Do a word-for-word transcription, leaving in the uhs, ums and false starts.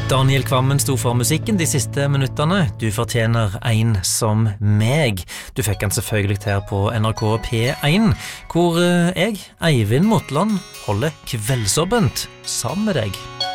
Daniel Kvammen sto for musikken de siste minuttene. Du fortjener en som meg. Du fikk han selvfølgelig her på N R K P én, hvor jeg, Eivind Motland, holder kveldsåpent sammen med deg.